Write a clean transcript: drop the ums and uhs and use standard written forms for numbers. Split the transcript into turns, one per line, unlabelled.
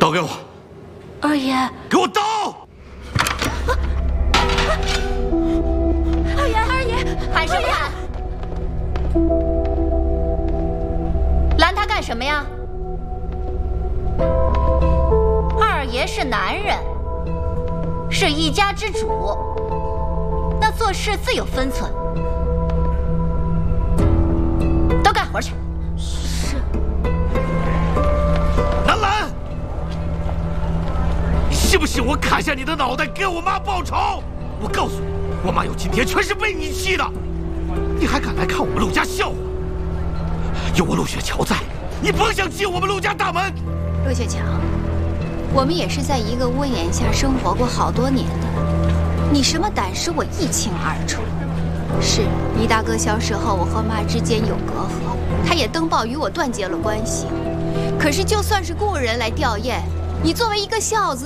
刀给我。
二爷，
给我刀！
二爷，
喊什么喊？拦他干什么呀？二爷是男人，是一家之主，那做事自有分寸。都干活去。
是。
南兰，你信不信我砍下你的脑袋给我妈报仇？我告诉你，我妈有今天全是被你气的。你还敢来看我们陆家笑话？有我陆雪桥在，你甭想进我们陆家大门。
陆雪桥，我们也是在一个屋檐下生活过好多年的了，你什么胆识我一清二楚。是你大哥消失后，我和妈之间有隔阂，他也登报与我断绝了关系。可是就算是故人来吊唁，你作为一个孝子。